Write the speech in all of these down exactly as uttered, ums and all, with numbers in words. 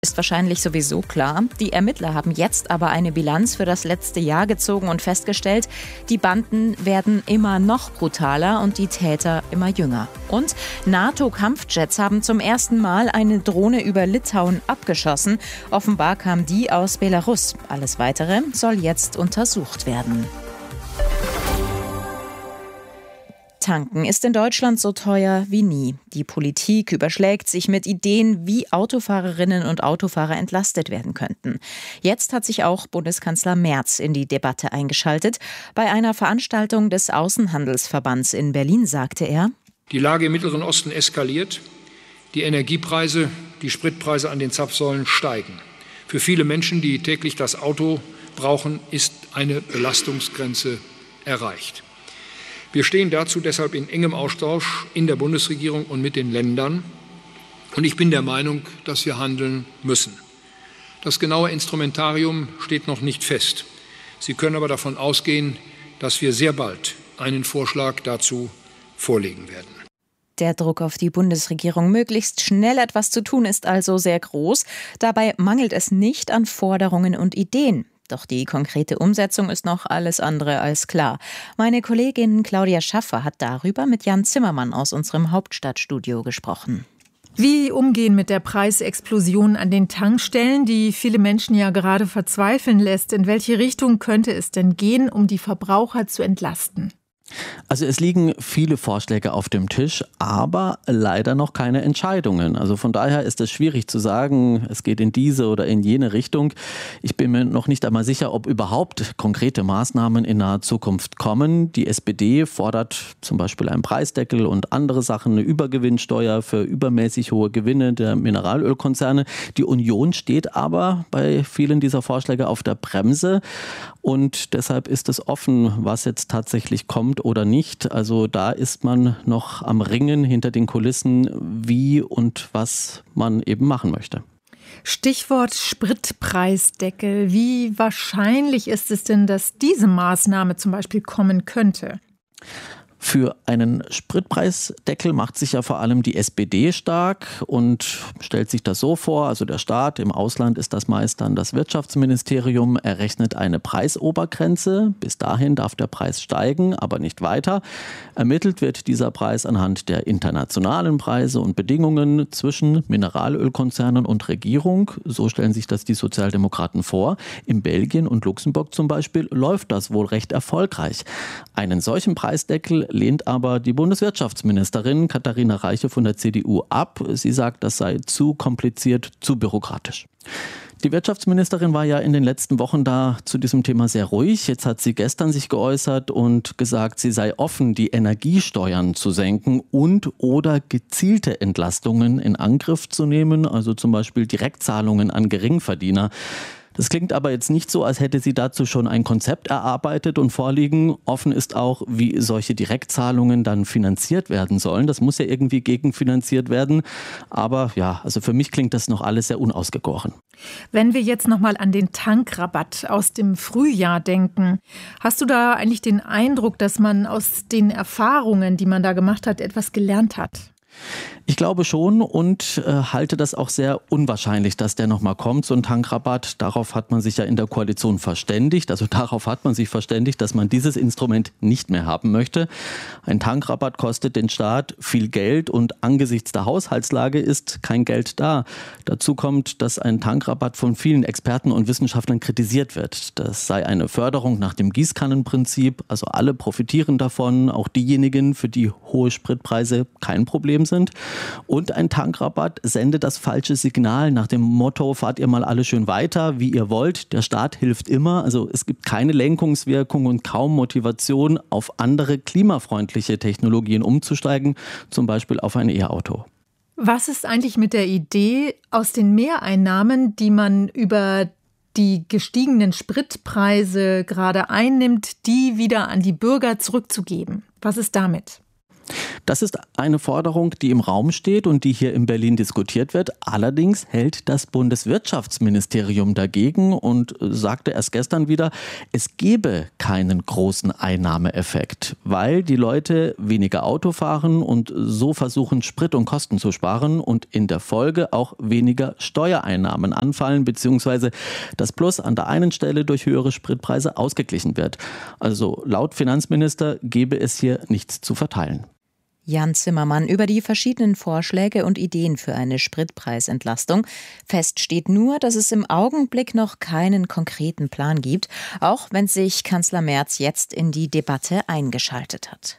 Ist wahrscheinlich sowieso klar. Die Ermittler haben jetzt aber eine Bilanz für das letzte Jahr gezogen und festgestellt, die Banden werden immer noch brutaler und die Täter immer jünger. Und NATO-Kampfjets haben zum ersten Mal eine Drohne über Litauen abgeschossen. Offenbar kam die aus Belarus. Alles Weitere soll jetzt untersucht werden. Tanken ist in Deutschland so teuer wie nie. Die Politik überschlägt sich mit Ideen, wie Autofahrerinnen und Autofahrer entlastet werden könnten. Jetzt hat sich auch Bundeskanzler Merz in die Debatte eingeschaltet. Bei einer Veranstaltung des Außenhandelsverbands in Berlin sagte er: Die Lage im Mittleren Osten eskaliert. Die Energiepreise, die Spritpreise an den Zapfsäulen steigen. Für viele Menschen, die täglich das Auto brauchen, ist eine Belastungsgrenze erreicht. Wir stehen dazu deshalb in engem Austausch in der Bundesregierung und mit den Ländern. Und ich bin der Meinung, dass wir handeln müssen. Das genaue Instrumentarium steht noch nicht fest. Sie können aber davon ausgehen, dass wir sehr bald einen Vorschlag dazu vorlegen werden. Der Druck auf die Bundesregierung, möglichst schnell etwas zu tun, ist also sehr groß. Dabei mangelt es nicht an Forderungen und Ideen. Doch die konkrete Umsetzung ist noch alles andere als klar. Meine Kollegin Claudia Schaffer hat darüber mit Jan Zimmermann aus unserem Hauptstadtstudio gesprochen. Wie umgehen mit der Preisexplosion an den Tankstellen, die viele Menschen ja gerade verzweifeln lässt? In welche Richtung könnte es denn gehen, um die Verbraucher zu entlasten? Also es liegen viele Vorschläge auf dem Tisch, aber leider noch keine Entscheidungen. Also von daher ist es schwierig zu sagen, es geht in diese oder in jene Richtung. Ich bin mir noch nicht einmal sicher, ob überhaupt konkrete Maßnahmen in naher Zukunft kommen. Die S P D fordert zum Beispiel einen Preisdeckel und andere Sachen, eine Übergewinnsteuer für übermäßig hohe Gewinne der Mineralölkonzerne. Die Union steht aber bei vielen dieser Vorschläge auf der Bremse und deshalb ist es offen, was jetzt tatsächlich kommt oder nicht. Also da ist man noch am Ringen hinter den Kulissen, wie und was man eben machen möchte. Stichwort Spritpreisdeckel. Wie wahrscheinlich ist es denn, dass diese Maßnahme zum Beispiel kommen könnte? Für einen Spritpreisdeckel macht sich ja vor allem die S P D stark und stellt sich das so vor, also der Staat, im Ausland ist das meist dann das Wirtschaftsministerium, errechnet eine Preisobergrenze. Bis dahin darf der Preis steigen, aber nicht weiter. Ermittelt wird dieser Preis anhand der internationalen Preise und Bedingungen zwischen Mineralölkonzernen und Regierung. So stellen sich das die Sozialdemokraten vor. In Belgien und Luxemburg zum Beispiel läuft das wohl recht erfolgreich. Einen solchen Preisdeckel lehnt aber die Bundeswirtschaftsministerin Katharina Reiche von der C D U ab. Sie sagt, das sei zu kompliziert, zu bürokratisch. Die Wirtschaftsministerin war ja in den letzten Wochen da zu diesem Thema sehr ruhig. Jetzt hat sie gestern sich geäußert und gesagt, sie sei offen, die Energiesteuern zu senken und oder gezielte Entlastungen in Angriff zu nehmen, also zum Beispiel Direktzahlungen an Geringverdiener. Das klingt aber jetzt nicht so, als hätte sie dazu schon ein Konzept erarbeitet und vorliegen. Offen ist auch, wie solche Direktzahlungen dann finanziert werden sollen. Das muss ja irgendwie gegenfinanziert werden. Aber ja, also für mich klingt das noch alles sehr unausgegoren. Wenn wir jetzt nochmal an den Tankrabatt aus dem Frühjahr denken, hast du da eigentlich den Eindruck, dass man aus den Erfahrungen, die man da gemacht hat, etwas gelernt hat? Ich glaube schon und äh, halte das auch sehr unwahrscheinlich, dass der nochmal kommt, so ein Tankrabatt. Darauf hat man sich ja in der Koalition verständigt. Also darauf hat man sich verständigt, dass man dieses Instrument nicht mehr haben möchte. Ein Tankrabatt kostet den Staat viel Geld und angesichts der Haushaltslage ist kein Geld da. Dazu kommt, dass ein Tankrabatt von vielen Experten und Wissenschaftlern kritisiert wird. Das sei eine Förderung nach dem Gießkannenprinzip. Also alle profitieren davon, auch diejenigen, für die hohe Spritpreise kein Problem sind. Und ein Tankrabatt sendet das falsche Signal nach dem Motto, fahrt ihr mal alle schön weiter, wie ihr wollt. Der Staat hilft immer. Also es gibt keine Lenkungswirkung und kaum Motivation, auf andere klimafreundliche Technologien umzusteigen, zum Beispiel auf ein E-Auto. Was ist eigentlich mit der Idee, aus den Mehreinnahmen, die man über die gestiegenen Spritpreise gerade einnimmt, die wieder an die Bürger zurückzugeben? Was ist damit? Das ist eine Forderung, die im Raum steht und die hier in Berlin diskutiert wird. Allerdings hält das Bundeswirtschaftsministerium dagegen und sagte erst gestern wieder, es gebe keinen großen Einnahmeeffekt, weil die Leute weniger Auto fahren und so versuchen, Sprit und Kosten zu sparen und in der Folge auch weniger Steuereinnahmen anfallen, beziehungsweise das Plus an der einen Stelle durch höhere Spritpreise ausgeglichen wird. Also laut Finanzminister gebe es hier nichts zu verteilen. Jan Zimmermann über die verschiedenen Vorschläge und Ideen für eine Spritpreisentlastung. Fest steht nur, dass es im Augenblick noch keinen konkreten Plan gibt, auch wenn sich Kanzler Merz jetzt in die Debatte eingeschaltet hat.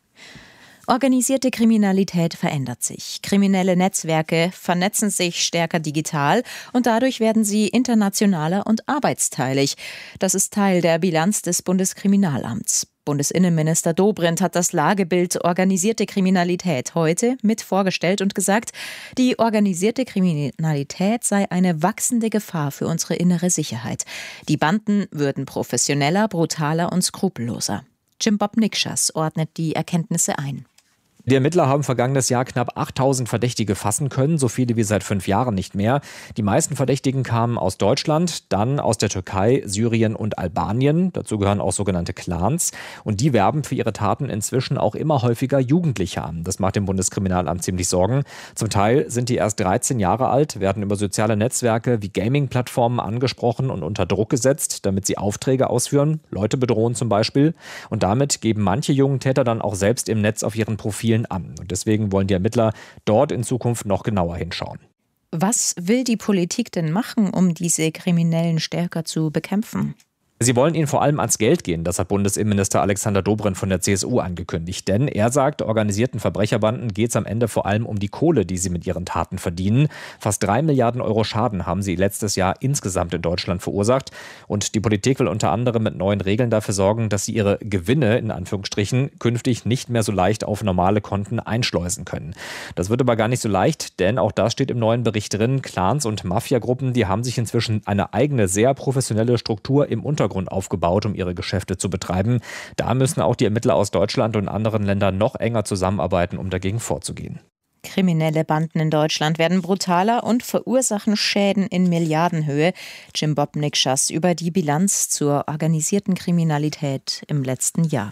Organisierte Kriminalität verändert sich. Kriminelle Netzwerke vernetzen sich stärker digital und dadurch werden sie internationaler und arbeitsteilig. Das ist Teil der Bilanz des Bundeskriminalamts. Bundesinnenminister Dobrindt hat das Lagebild organisierte Kriminalität heute mit vorgestellt und gesagt, die organisierte Kriminalität sei eine wachsende Gefahr für unsere innere Sicherheit. Die Banden würden professioneller, brutaler und skrupelloser. Jim Bob Nikschas ordnet die Erkenntnisse ein. Die Ermittler haben vergangenes Jahr knapp achttausend Verdächtige fassen können, so viele wie seit fünf Jahren nicht mehr. Die meisten Verdächtigen kamen aus Deutschland, dann aus der Türkei, Syrien und Albanien. Dazu gehören auch sogenannte Clans. Und die werben für ihre Taten inzwischen auch immer häufiger Jugendliche an. Das macht dem Bundeskriminalamt ziemlich Sorgen. Zum Teil sind die erst dreizehn Jahre alt, werden über soziale Netzwerke wie Gaming-Plattformen angesprochen und unter Druck gesetzt, damit sie Aufträge ausführen, Leute bedrohen zum Beispiel. Und damit geben manche jungen Täter dann auch selbst im Netz auf ihren Profilen an. Und deswegen wollen die Ermittler dort in Zukunft noch genauer hinschauen. Was will die Politik denn machen, um diese Kriminellen stärker zu bekämpfen? Sie wollen ihnen vor allem ans Geld gehen, das hat Bundesinnenminister Alexander Dobrindt von der C S U angekündigt. Denn er sagt, organisierten Verbrecherbanden geht es am Ende vor allem um die Kohle, die sie mit ihren Taten verdienen. Fast drei Milliarden Euro Schaden haben sie letztes Jahr insgesamt in Deutschland verursacht. Und die Politik will unter anderem mit neuen Regeln dafür sorgen, dass sie ihre Gewinne, in Anführungsstrichen, künftig nicht mehr so leicht auf normale Konten einschleusen können. Das wird aber gar nicht so leicht, denn auch das steht im neuen Bericht drin. Clans und Mafiagruppen, die haben sich inzwischen eine eigene, sehr professionelle Struktur im Untergrund aufgebaut, um ihre Geschäfte zu betreiben. Da müssen auch die Ermittler aus Deutschland und anderen Ländern noch enger zusammenarbeiten, um dagegen vorzugehen. Kriminelle Banden in Deutschland werden brutaler und verursachen Schäden in Milliardenhöhe. Jim Bob Nikschas über die Bilanz zur organisierten Kriminalität im letzten Jahr.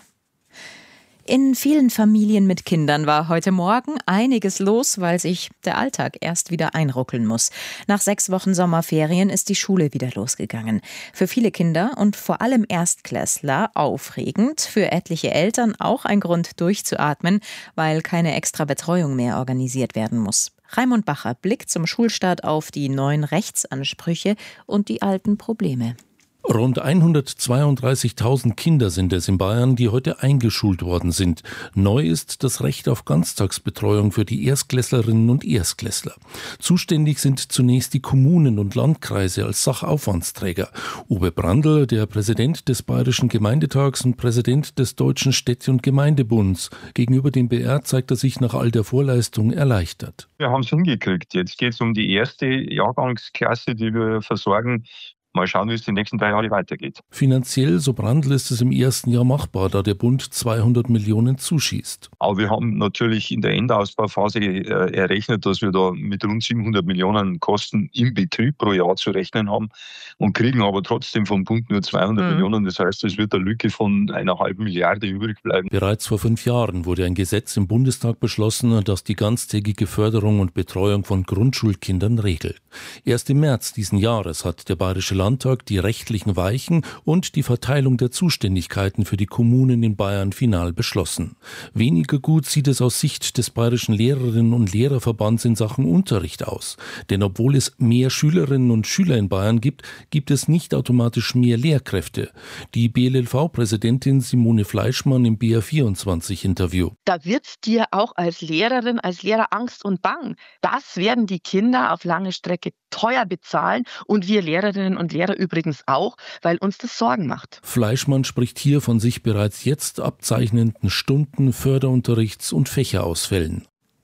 In vielen Familien mit Kindern war heute Morgen einiges los, weil sich der Alltag erst wieder einruckeln muss. Nach sechs Wochen Sommerferien ist die Schule wieder losgegangen. Für viele Kinder und vor allem Erstklässler aufregend, für etliche Eltern auch ein Grund durchzuatmen, weil keine extra Betreuung mehr organisiert werden muss. Raimund Bacher blickt zum Schulstart auf die neuen Rechtsansprüche und die alten Probleme. Rund hundertzweiunddreißigtausend Kinder sind es in Bayern, die heute eingeschult worden sind. Neu ist das Recht auf Ganztagsbetreuung für die Erstklässlerinnen und Erstklässler. Zuständig sind zunächst die Kommunen und Landkreise als Sachaufwandsträger. Uwe Brandl, der Präsident des Bayerischen Gemeindetags und Präsident des Deutschen Städte- und Gemeindebunds. Gegenüber dem B R zeigt er sich nach all der Vorleistung erleichtert. Wir haben es hingekriegt. Jetzt geht es um die erste Jahrgangsklasse, die wir versorgen. Mal schauen, wie es die nächsten drei Jahre weitergeht. Finanziell, so Brandl, ist es im ersten Jahr machbar, da der Bund zweihundert Millionen zuschießt. Aber wir haben natürlich in der Endausbauphase äh, errechnet, dass wir da mit rund siebenhundert Millionen Kosten im Betrieb pro Jahr zu rechnen haben und kriegen aber trotzdem vom Bund nur zweihundert mhm. Millionen. Das heißt, es wird eine Lücke von einer halben Milliarde übrig bleiben. Bereits vor fünf Jahren wurde ein Gesetz im Bundestag beschlossen, das die ganztägige Förderung und Betreuung von Grundschulkindern regelt. Erst im März diesen Jahres hat der Bayerische Landtag die rechtlichen Weichen und die Verteilung der Zuständigkeiten für die Kommunen in Bayern final beschlossen. Weniger gut sieht es aus Sicht des Bayerischen Lehrerinnen- und Lehrerverbands in Sachen Unterricht aus. Denn obwohl es mehr Schülerinnen und Schüler in Bayern gibt, gibt es nicht automatisch mehr Lehrkräfte. Die B L L V-Präsidentin Simone Fleischmann im B R vierundzwanzig-Interview. Da wird dir auch als Lehrerin, als Lehrer Angst und Bang. Das werden die Kinder auf lange Strecke teuer bezahlen und wir Lehrerinnen und Lehrer übrigens auch, weil uns das Sorgen macht. Fleischmann spricht hier von sich bereits jetzt abzeichnenden Stunden, Förderunterrichts- und Fächerausfällen.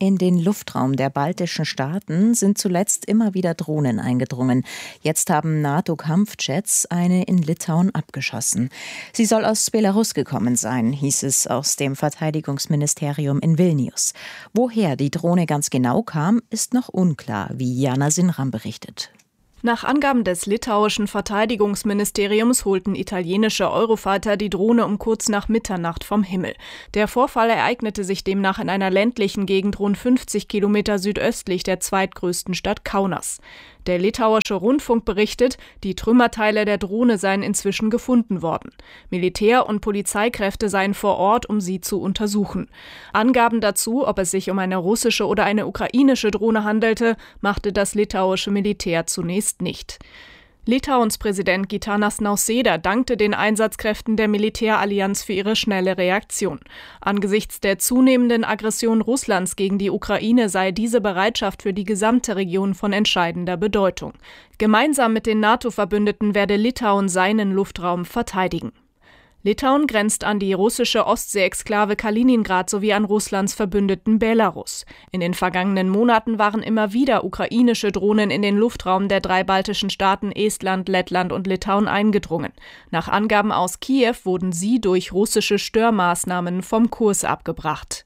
In den Luftraum der baltischen Staaten sind zuletzt immer wieder Drohnen eingedrungen. Jetzt haben NATO-Kampfjets eine in Litauen abgeschossen. Sie soll aus Belarus gekommen sein, hieß es aus dem Verteidigungsministerium in Vilnius. Woher die Drohne ganz genau kam, ist noch unklar, wie Jana Sinram berichtet. Nach Angaben des litauischen Verteidigungsministeriums holten italienische Eurofighter die Drohne um kurz nach Mitternacht vom Himmel. Der Vorfall ereignete sich demnach in einer ländlichen Gegend rund fünfzig Kilometer südöstlich der zweitgrößten Stadt Kaunas. Der litauische Rundfunk berichtet, die Trümmerteile der Drohne seien inzwischen gefunden worden. Militär- und Polizeikräfte seien vor Ort, um sie zu untersuchen. Angaben dazu, ob es sich um eine russische oder eine ukrainische Drohne handelte, machte das litauische Militär zunächst nicht. Litauens Präsident Gitanas Nausėda dankte den Einsatzkräften der Militärallianz für ihre schnelle Reaktion. Angesichts der zunehmenden Aggression Russlands gegen die Ukraine sei diese Bereitschaft für die gesamte Region von entscheidender Bedeutung. Gemeinsam mit den NATO-Verbündeten werde Litauen seinen Luftraum verteidigen. Litauen grenzt an die russische Ostsee-Exklave Kaliningrad sowie an Russlands Verbündeten Belarus. In den vergangenen Monaten waren immer wieder ukrainische Drohnen in den Luftraum der drei baltischen Staaten Estland, Lettland und Litauen eingedrungen. Nach Angaben aus Kiew wurden sie durch russische Störmaßnahmen vom Kurs abgebracht.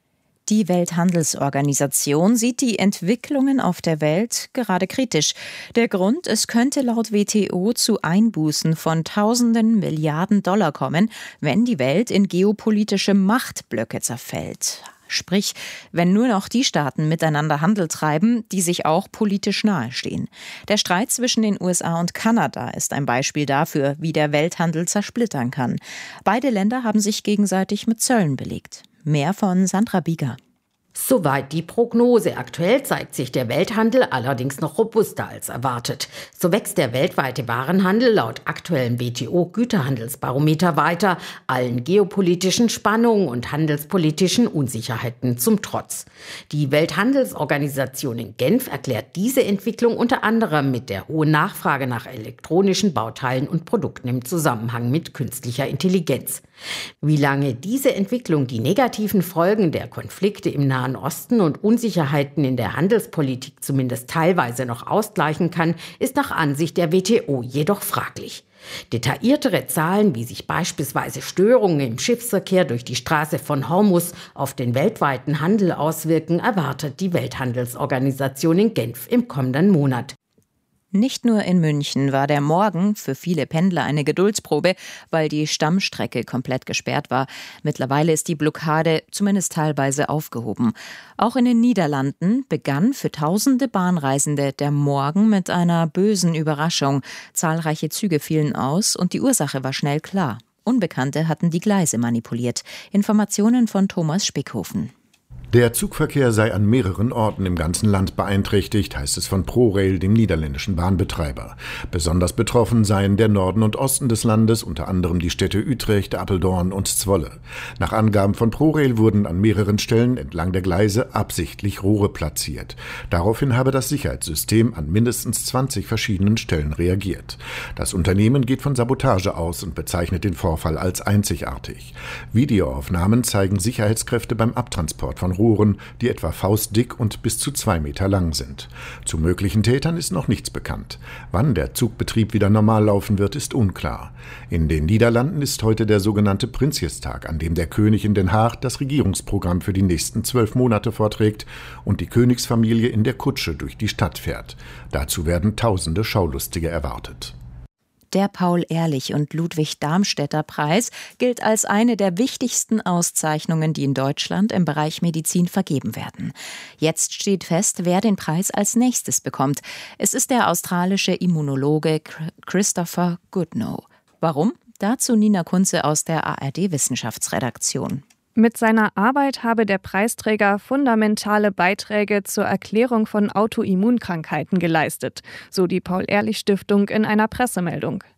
Die Welthandelsorganisation sieht die Entwicklungen auf der Welt gerade kritisch. Der Grund, es könnte laut W T O zu Einbußen von tausenden Milliarden Dollar kommen, wenn die Welt in geopolitische Machtblöcke zerfällt. Sprich, wenn nur noch die Staaten miteinander Handel treiben, die sich auch politisch nahestehen. Der Streit zwischen den U S A und Kanada ist ein Beispiel dafür, wie der Welthandel zersplittern kann. Beide Länder haben sich gegenseitig mit Zöllen belegt. Mehr von Sandra Bieger. Soweit die Prognose. Aktuell zeigt sich der Welthandel allerdings noch robuster als erwartet. So wächst der weltweite Warenhandel laut aktuellem W T O-Güterhandelsbarometer weiter, allen geopolitischen Spannungen und handelspolitischen Unsicherheiten zum Trotz. Die Welthandelsorganisation in Genf erklärt diese Entwicklung unter anderem mit der hohen Nachfrage nach elektronischen Bauteilen und Produkten im Zusammenhang mit künstlicher Intelligenz. Wie lange diese Entwicklung die negativen Folgen der Konflikte im Nahen Osten und Unsicherheiten in der Handelspolitik zumindest teilweise noch ausgleichen kann, ist nach Ansicht der W T O jedoch fraglich. Detailliertere Zahlen, wie sich beispielsweise Störungen im Schiffsverkehr durch die Straße von Hormuz auf den weltweiten Handel auswirken, erwartet die Welthandelsorganisation in Genf im kommenden Monat. Nicht nur in München war der Morgen für viele Pendler eine Geduldsprobe, weil die Stammstrecke komplett gesperrt war. Mittlerweile ist die Blockade zumindest teilweise aufgehoben. Auch in den Niederlanden begann für tausende Bahnreisende der Morgen mit einer bösen Überraschung. Zahlreiche Züge fielen aus und die Ursache war schnell klar. Unbekannte hatten die Gleise manipuliert. Informationen von Thomas Spickhofen. Der Zugverkehr sei an mehreren Orten im ganzen Land beeinträchtigt, heißt es von ProRail, dem niederländischen Bahnbetreiber. Besonders betroffen seien der Norden und Osten des Landes, unter anderem die Städte Utrecht, Apeldoorn und Zwolle. Nach Angaben von ProRail wurden an mehreren Stellen entlang der Gleise absichtlich Rohre platziert. Daraufhin habe das Sicherheitssystem an mindestens zwanzig verschiedenen Stellen reagiert. Das Unternehmen geht von Sabotage aus und bezeichnet den Vorfall als einzigartig. Videoaufnahmen zeigen Sicherheitskräfte beim Abtransport von Rohren, die etwa faustdick und bis zu zwei Meter lang sind. Zu möglichen Tätern ist noch nichts bekannt. Wann der Zugbetrieb wieder normal laufen wird, ist unklar. In den Niederlanden ist heute der sogenannte Prinsjestag, an dem der König in Den Haag das Regierungsprogramm für die nächsten zwölf Monate vorträgt und die Königsfamilie in der Kutsche durch die Stadt fährt. Dazu werden tausende Schaulustige erwartet. Der Paul-Ehrlich- und Ludwig-Darmstädter-Preis gilt als eine der wichtigsten Auszeichnungen, die in Deutschland im Bereich Medizin vergeben werden. Jetzt steht fest, wer den Preis als nächstes bekommt. Es ist der australische Immunologe Christopher Goodnow. Warum? Dazu Nina Kunze aus der A R D-Wissenschaftsredaktion. Mit seiner Arbeit habe der Preisträger fundamentale Beiträge zur Erklärung von Autoimmunkrankheiten geleistet, so die Paul-Ehrlich-Stiftung in einer Pressemeldung.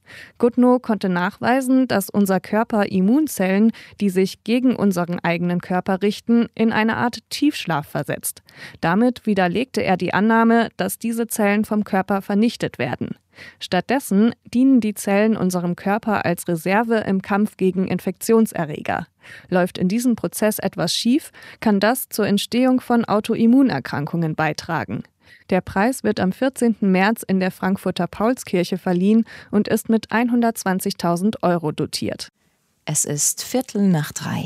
Goodnow konnte nachweisen, dass unser Körper Immunzellen, die sich gegen unseren eigenen Körper richten, in eine Art Tiefschlaf versetzt. Damit widerlegte er die Annahme, dass diese Zellen vom Körper vernichtet werden. Stattdessen dienen die Zellen unserem Körper als Reserve im Kampf gegen Infektionserreger. Läuft in diesem Prozess etwas schief, kann das zur Entstehung von Autoimmunerkrankungen beitragen. Der Preis wird am vierzehnten März in der Frankfurter Paulskirche verliehen und ist mit hundertzwanzigtausend Euro dotiert. Es ist Viertel nach drei.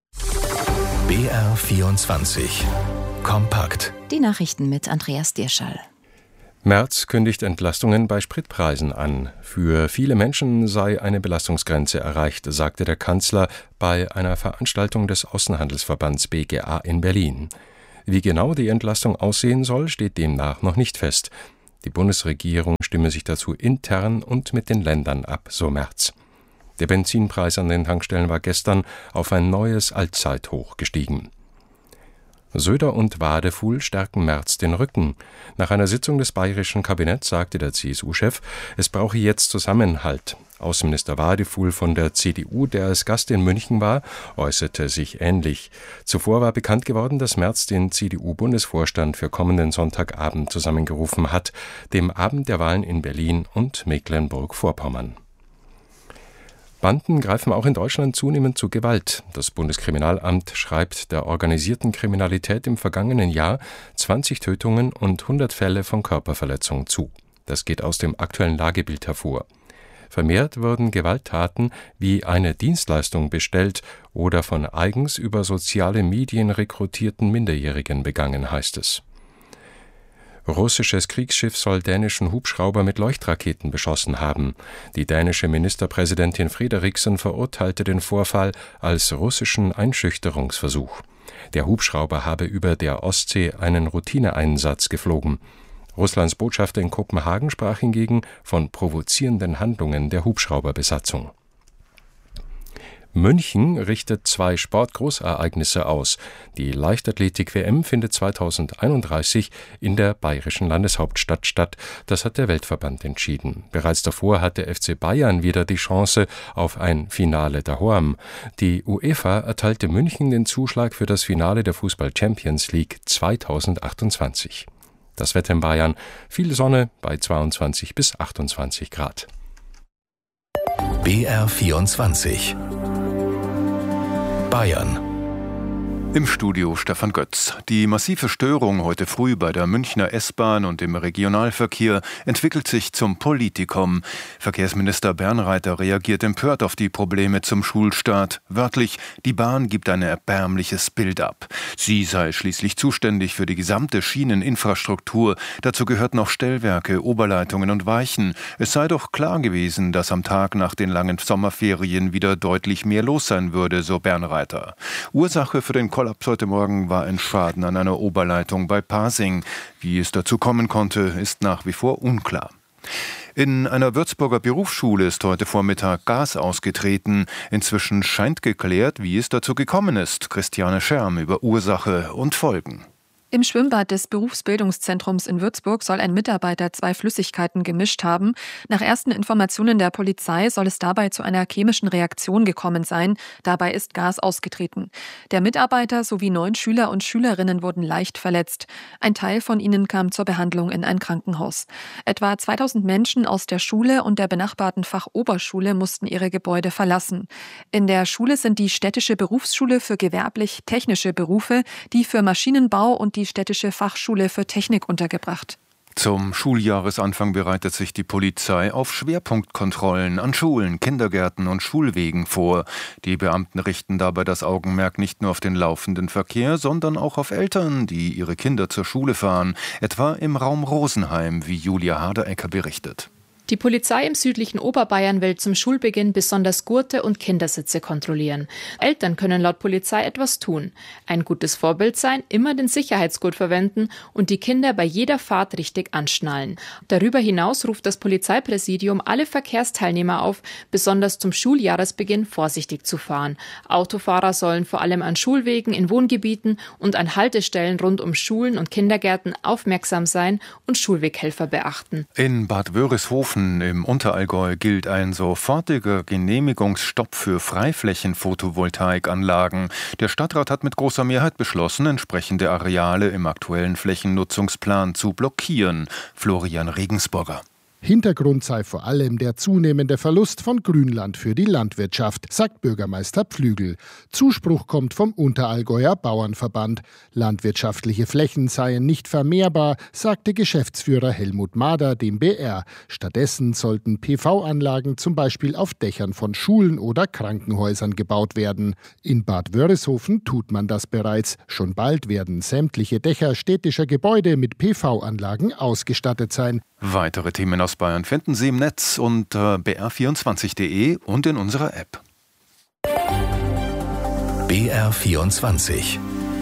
B R vierundzwanzig. Kompakt. Die Nachrichten mit Andreas Dirschall. Merz kündigt Entlastungen bei Spritpreisen an. Für viele Menschen sei eine Belastungsgrenze erreicht, sagte der Kanzler bei einer Veranstaltung des Außenhandelsverbands B G A in Berlin. Wie genau die Entlastung aussehen soll, steht demnach noch nicht fest. Die Bundesregierung stimme sich dazu intern und mit den Ländern ab, so Merz. Der Benzinpreis an den Tankstellen war gestern auf ein neues Allzeithoch gestiegen. Söder und Wadefuhl stärken Merz den Rücken. Nach einer Sitzung des bayerischen Kabinetts sagte der C S U-Chef, es brauche jetzt Zusammenhalt. Außenminister Wadefuhl von der C D U, der als Gast in München war, äußerte sich ähnlich. Zuvor war bekannt geworden, dass Merz den C D U-Bundesvorstand für kommenden Sonntagabend zusammengerufen hat, dem Abend der Wahlen in Berlin und Mecklenburg-Vorpommern. Banden greifen auch in Deutschland zunehmend zu Gewalt. Das Bundeskriminalamt schreibt der organisierten Kriminalität im vergangenen Jahr zwanzig Tötungen und hundert Fälle von Körperverletzung zu. Das geht aus dem aktuellen Lagebild hervor. Vermehrt wurden Gewalttaten wie eine Dienstleistung bestellt oder von eigens über soziale Medien rekrutierten Minderjährigen begangen, heißt es. Russisches Kriegsschiff soll dänischen Hubschrauber mit Leuchtraketen beschossen haben. Die dänische Ministerpräsidentin Frederiksen verurteilte den Vorfall als russischen Einschüchterungsversuch. Der Hubschrauber habe über der Ostsee einen Routineeinsatz geflogen. Russlands Botschafter in Kopenhagen sprach hingegen von provozierenden Handlungen der Hubschrauberbesatzung. München richtet zwei Sportgroßereignisse aus. Die Leichtathletik-W M findet zweitausendeinunddreißig in der bayerischen Landeshauptstadt statt. Das hat der Weltverband entschieden. Bereits davor hatte F C Bayern wieder die Chance auf ein Finale daheim. Die UEFA erteilte München den Zuschlag für das Finale der Fußball-Champions League zweitausendachtundzwanzig. Das Wetter in Bayern, viel Sonne bei zweiundzwanzig bis achtundzwanzig Grad. B R vierundzwanzig. Bayern. Im Studio Stefan Götz. Die massive Störung heute früh bei der Münchner S-Bahn und im Regionalverkehr entwickelt sich zum Politikum. Verkehrsminister Bernreiter reagiert empört auf die Probleme zum Schulstart. Wörtlich, die Bahn gibt ein erbärmliches Bild ab. Sie sei schließlich zuständig für die gesamte Schieneninfrastruktur. Dazu gehört noch Stellwerke, Oberleitungen und Weichen. Es sei doch klar gewesen, dass am Tag nach den langen Sommerferien wieder deutlich mehr los sein würde, so Bernreiter. Ursache für den Kollaps heute Morgen war ein Schaden an einer Oberleitung bei Pasing. Wie es dazu kommen konnte, ist nach wie vor unklar. In einer Würzburger Berufsschule ist heute Vormittag Gas ausgetreten. Inzwischen scheint geklärt, wie es dazu gekommen ist. Christiane Scherm über Ursache und Folgen. Im Schwimmbad des Berufsbildungszentrums in Würzburg soll ein Mitarbeiter zwei Flüssigkeiten gemischt haben. Nach ersten Informationen der Polizei soll es dabei zu einer chemischen Reaktion gekommen sein. Dabei ist Gas ausgetreten. Der Mitarbeiter sowie neun Schüler und Schülerinnen wurden leicht verletzt. Ein Teil von ihnen kam zur Behandlung in ein Krankenhaus. Etwa zweitausend Menschen aus der Schule und der benachbarten Fachoberschule mussten ihre Gebäude verlassen. In der Schule sind die Städtische Berufsschule für gewerblich-technische Berufe, die für Maschinenbau und die Städtische Fachschule für Technik untergebracht. Zum Schuljahresanfang bereitet sich die Polizei auf Schwerpunktkontrollen an Schulen, Kindergärten und Schulwegen vor. Die Beamten richten dabei das Augenmerk nicht nur auf den laufenden Verkehr, sondern auch auf Eltern, die ihre Kinder zur Schule fahren, etwa im Raum Rosenheim, wie Julia Haderecker berichtet. Die Polizei im südlichen Oberbayern will zum Schulbeginn besonders Gurte und Kindersitze kontrollieren. Eltern können laut Polizei etwas tun. Ein gutes Vorbild sein, immer den Sicherheitsgurt verwenden und die Kinder bei jeder Fahrt richtig anschnallen. Darüber hinaus ruft das Polizeipräsidium alle Verkehrsteilnehmer auf, besonders zum Schuljahresbeginn vorsichtig zu fahren. Autofahrer sollen vor allem an Schulwegen, in Wohngebieten und an Haltestellen rund um Schulen und Kindergärten aufmerksam sein und Schulweghelfer beachten. In Bad Wörishofen Wildhofen im Unterallgäu gilt ein sofortiger Genehmigungsstopp für Freiflächen-Photovoltaikanlagen. Der Stadtrat hat mit großer Mehrheit beschlossen, entsprechende Areale im aktuellen Flächennutzungsplan zu blockieren. Florian Regensburger. Hintergrund sei vor allem der zunehmende Verlust von Grünland für die Landwirtschaft, sagt Bürgermeister Pflügel. Zuspruch kommt vom Unterallgäuer Bauernverband. Landwirtschaftliche Flächen seien nicht vermehrbar, sagte Geschäftsführer Helmut Mader dem B R. Stattdessen sollten P V-Anlagen zum Beispiel auf Dächern von Schulen oder Krankenhäusern gebaut werden. In Bad Wörishofen tut man das bereits. Schon bald werden sämtliche Dächer städtischer Gebäude mit P V-Anlagen ausgestattet sein. Weitere Themen aus Bayern finden Sie im Netz unter b r vierundzwanzig punkt d e und in unserer App. B R vierundzwanzig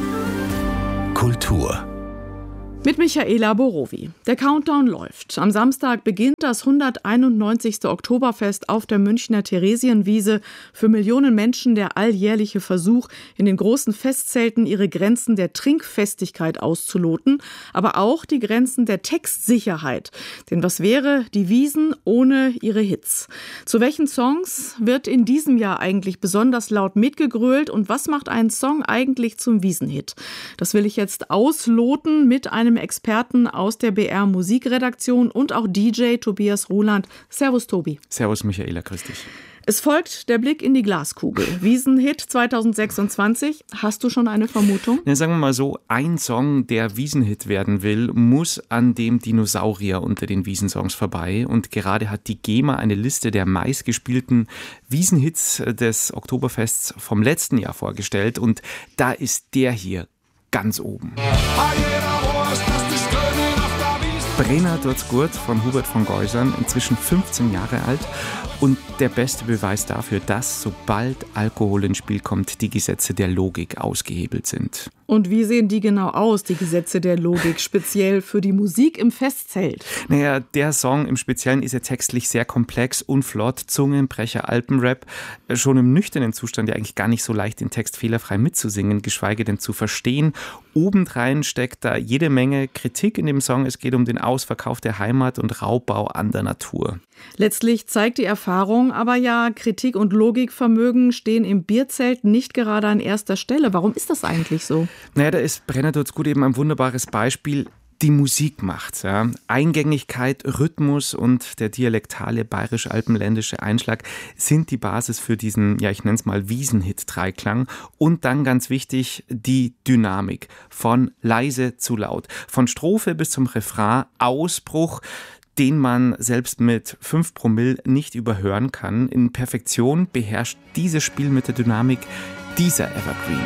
Kultur mit Michaela Borowi. Der Countdown läuft. Am Samstag beginnt das hunderteinundneunzigste Oktoberfest auf der Münchner Theresienwiese. Für Millionen Menschen der alljährliche Versuch, in den großen Festzelten ihre Grenzen der Trinkfestigkeit auszuloten, aber auch die Grenzen der Textsicherheit. Denn was wäre die Wiesn ohne ihre Hits? Zu welchen Songs wird in diesem Jahr eigentlich besonders laut mitgegrölt und was macht einen Song eigentlich zum Wiesenhit? Das will ich jetzt ausloten mit einem Experten aus der B R Musikredaktion und auch D J Tobias Ruland. Servus Tobi. Servus Michaela, grüß dich. Es folgt der Blick in die Glaskugel. Wiesenhit zweitausendsechsundzwanzig. Hast du schon eine Vermutung? Ja, sagen wir mal so, ein Song, der Wiesenhit werden will, muss an dem Dinosaurier unter den Wiesensongs vorbei. Und gerade hat die GEMA eine Liste der meistgespielten Wiesenhits des Oktoberfests vom letzten Jahr vorgestellt. Und da ist der hier ganz oben. Brenner tut's gut von Hubert von Geusern, inzwischen fünfzehn Jahre alt. Und der beste Beweis dafür, dass sobald Alkohol ins Spiel kommt, die Gesetze der Logik ausgehebelt sind. Und wie sehen die genau aus, die Gesetze der Logik, speziell für die Musik im Festzelt? Naja, der Song im Speziellen ist ja textlich sehr komplex und flott, Zungenbrecher, Alpenrap. Schon im nüchternen Zustand ja eigentlich gar nicht so leicht, den Text fehlerfrei mitzusingen, geschweige denn zu verstehen. Obendrein steckt da jede Menge Kritik in dem Song. Es geht um den Ausverkauf der Heimat und Raubbau an der Natur. Letztlich zeigt die Erfahrung aber ja, Kritik und Logikvermögen stehen im Bierzelt nicht gerade an erster Stelle. Warum ist das eigentlich so? Naja, da ist Brenner tut's gut eben ein wunderbares Beispiel. Die Musik macht's, ja. Eingängigkeit, Rhythmus und der dialektale bayerisch-alpenländische Einschlag sind die Basis für diesen, ja, ich nenne es mal Wiesenhit-Dreiklang. Und dann ganz wichtig, die Dynamik. Von leise zu laut. Von Strophe bis zum Refrain, Ausbruch, den man selbst mit fünf Promille nicht überhören kann. In Perfektion beherrscht dieses Spiel mit der Dynamik dieser Evergreen.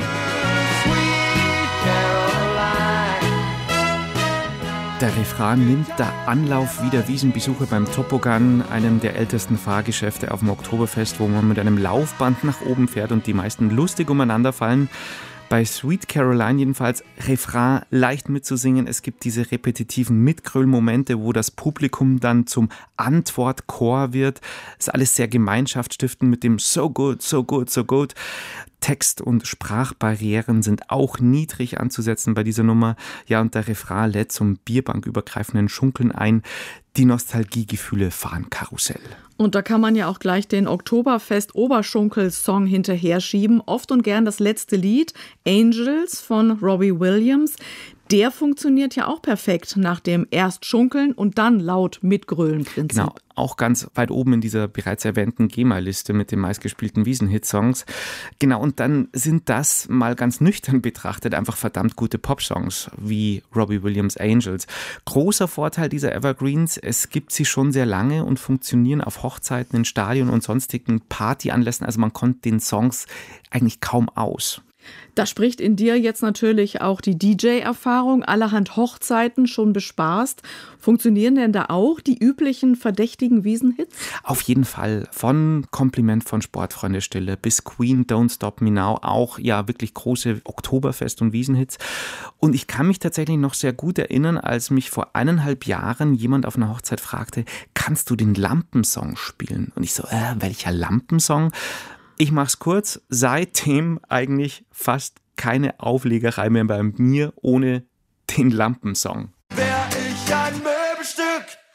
Der Refrain nimmt da Anlauf wie der Wiesenbesucher beim Topogan, einem der ältesten Fahrgeschäfte auf dem Oktoberfest, wo man mit einem Laufband nach oben fährt und die meisten lustig umeinander fallen. Bei Sweet Caroline jedenfalls, Refrain leicht mitzusingen. Es gibt diese repetitiven Mitgröl-Momente, wo das Publikum dann zum Antwortchor wird. Das ist alles sehr gemeinschaftsstiftend mit dem So good, so good, so good. Text- und Sprachbarrieren sind auch niedrig anzusetzen bei dieser Nummer. Ja, und der Refrain lädt zum bierbankübergreifenden Schunkeln ein. Die Nostalgiegefühle fahren Karussell. Und da kann man ja auch gleich den Oktoberfest-Oberschunkel-Song hinterher schieben. Oft und gern das letzte Lied, Angels von Robbie Williams. Der funktioniert ja auch perfekt nach dem erst Schunkeln und dann laut mitgrölen-Prinzip. Genau, auch ganz weit oben in dieser bereits erwähnten GEMA-Liste mit den meistgespielten Wiesen-Hit-Songs. Genau, und dann sind das mal ganz nüchtern betrachtet einfach verdammt gute Pop-Songs wie Robbie Williams' Angels. Großer Vorteil dieser Evergreens, es gibt sie schon sehr lange und funktionieren auf Hochzeiten, in Stadien und sonstigen Partyanlässen. Also man kommt den Songs eigentlich kaum aus. Da spricht in dir jetzt natürlich auch die D J-Erfahrung, allerhand Hochzeiten schon bespaßt. Funktionieren denn da auch die üblichen verdächtigen Wiesenhits? Auf jeden Fall. Von Kompliment von Sportfreunde Stille bis Queen, Don't Stop Me Now. Auch ja wirklich große Oktoberfest- und Wiesenhits. Und ich kann mich tatsächlich noch sehr gut erinnern, als mich vor eineinhalb Jahren jemand auf einer Hochzeit fragte, kannst du den Lampensong spielen? Und ich so, äh, welcher Lampensong? Ich mach's kurz, seitdem eigentlich fast keine Auflegerei mehr bei mir ohne den Lampensong. Wär ich ein Möbelstück,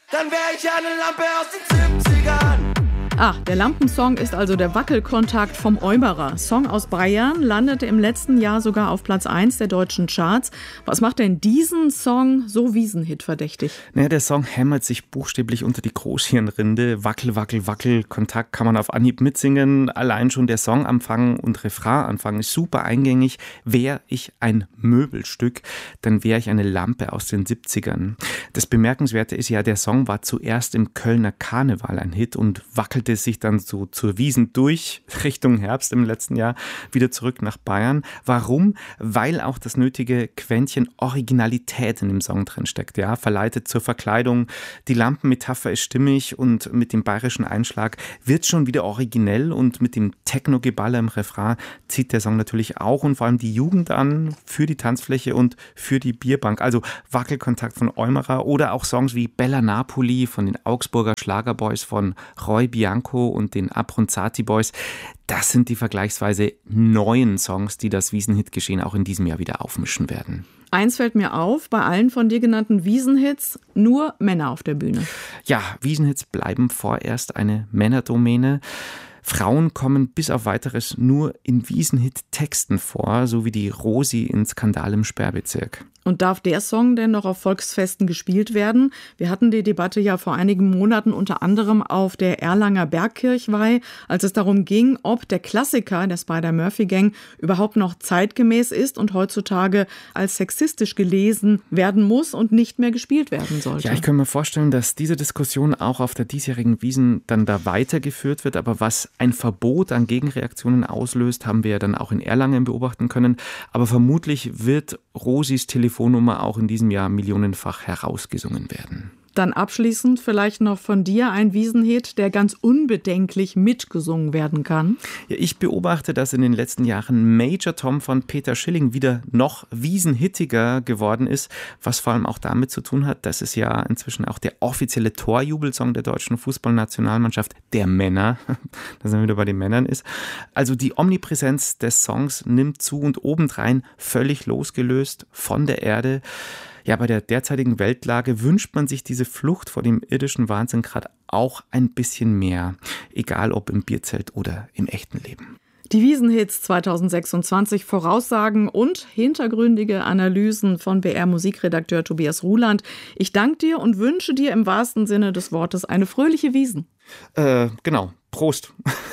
dann wär ich eine Lampe aus den siebzigern. Ah, der Lampensong ist also der Wackelkontakt vom Eumerer. Song aus Bayern, landete im letzten Jahr sogar auf Platz eins der deutschen Charts. Was macht denn diesen Song so Wiesenhit verdächtig? Naja, der Song hämmert sich buchstäblich unter die Großhirnrinde. Wackel, wackel, wackel, Kontakt kann man auf Anhieb mitsingen. Allein schon der Songanfang und Refrainanfang ist super eingängig. Wär ich ein Möbelstück, dann wäre ich eine Lampe aus den siebzigern. Das Bemerkenswerte ist ja, der Song war zuerst im Kölner Karneval ein Hit und wackelte sich dann so zur Wiesn durch, Richtung Herbst im letzten Jahr, wieder zurück nach Bayern. Warum? Weil auch das nötige Quäntchen Originalität in dem Song drin steckt, ja, verleitet zur Verkleidung. Die Lampenmetapher ist stimmig und mit dem bayerischen Einschlag wird schon wieder originell und mit dem Techno-Geballer im Refrain zieht der Song natürlich auch und vor allem die Jugend an für die Tanzfläche und für die Bierbank. Also Wackelkontakt von Eumerer oder auch Songs wie Bella Napoli von den Augsburger Schlagerboys von Roy Bianco und den Abronzati Boys. Das sind die vergleichsweise neuen Songs, die das Wiesenhit-Geschehen auch in diesem Jahr wieder aufmischen werden. Eins fällt mir auf, bei allen von dir genannten Wiesenhits nur Männer auf der Bühne. Ja, Wiesenhits bleiben vorerst eine Männerdomäne. Frauen kommen bis auf Weiteres nur in Wiesenhit-Texten vor, so wie die Rosi in Skandal im Sperrbezirk. Und darf der Song denn noch auf Volksfesten gespielt werden? Wir hatten die Debatte ja vor einigen Monaten unter anderem auf der Erlanger Bergkirchweih, als es darum ging, ob der Klassiker der Spider-Murphy-Gang überhaupt noch zeitgemäß ist und heutzutage als sexistisch gelesen werden muss und nicht mehr gespielt werden sollte. Ja, ich kann mir vorstellen, dass diese Diskussion auch auf der diesjährigen Wiesn dann da weitergeführt wird, aber was ein Verbot an Gegenreaktionen auslöst, haben wir ja dann auch in Erlangen beobachten können. Aber vermutlich wird Rosis Telefonnummer auch in diesem Jahr millionenfach herausgesungen werden. Dann abschließend vielleicht noch von dir ein Wiesenhit, der ganz unbedenklich mitgesungen werden kann. Ja, ich beobachte, dass in den letzten Jahren Major Tom von Peter Schilling wieder noch wiesenhittiger geworden ist, was vor allem auch damit zu tun hat, dass es ja inzwischen auch der offizielle Torjubelsong der deutschen Fußballnationalmannschaft der Männer, da sind wir wieder bei den Männern ist. Also die Omnipräsenz des Songs nimmt zu und obendrein völlig losgelöst von der Erde. Ja, bei der derzeitigen Weltlage wünscht man sich diese Flucht vor dem irdischen Wahnsinn gerade auch ein bisschen mehr, egal ob im Bierzelt oder im echten Leben. Die Wiesenhits zweitausendsechsundzwanzig, Voraussagen und hintergründige Analysen von B R-Musikredakteur Tobias Ruland. Ich danke dir und wünsche dir im wahrsten Sinne des Wortes eine fröhliche Wiesn. Äh, genau. Prost.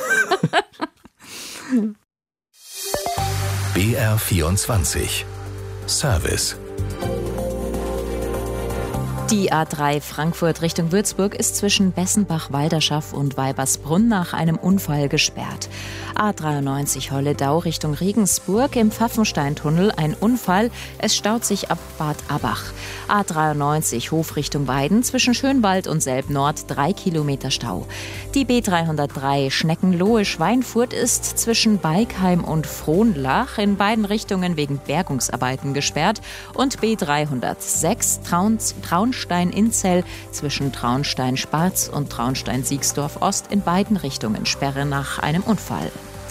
B R vierundzwanzig Service. Die A drei Frankfurt Richtung Würzburg ist zwischen Bessenbach-Walderschaff und Weibersbrunn nach einem Unfall gesperrt. A dreiundneunzig Holledau Richtung Regensburg im Pfaffensteintunnel ein Unfall. Es staut sich ab Bad Abach. A dreiundneunzig Hof Richtung Weiden zwischen Schönwald und Selb-Nord drei Kilometer Stau. Die B dreihundertdrei Schneckenlohe-Schweinfurt ist zwischen Beigheim und Frohnlach in beiden Richtungen wegen Bergungsarbeiten gesperrt. Und B dreihundertsechs Traun Traunstein-Inzell zwischen Traunstein-Sparz und Traunstein-Siegsdorf-Ost in beiden Richtungen Sperre nach einem Unfall.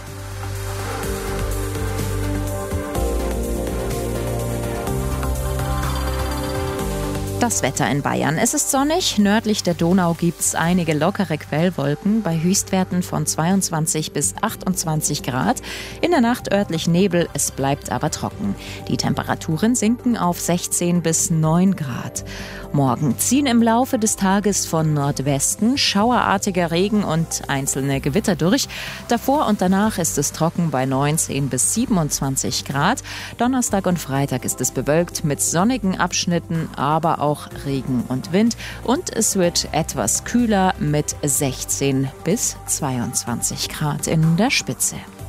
Das Wetter in Bayern. Es ist sonnig. Nördlich der Donau gibt es einige lockere Quellwolken bei Höchstwerten von zweiundzwanzig bis achtundzwanzig Grad. In der Nacht örtlich Nebel, es bleibt aber trocken. Die Temperaturen sinken auf sechzehn bis neun Grad. Morgen ziehen im Laufe des Tages von Nordwesten schauerartiger Regen und einzelne Gewitter durch. Davor und danach ist es trocken bei neunzehn bis siebenundzwanzig Grad. Donnerstag und Freitag ist es bewölkt mit sonnigen Abschnitten, aber auch Regen und Wind. Und es wird etwas kühler mit sechzehn bis zweiundzwanzig Grad in der Spitze.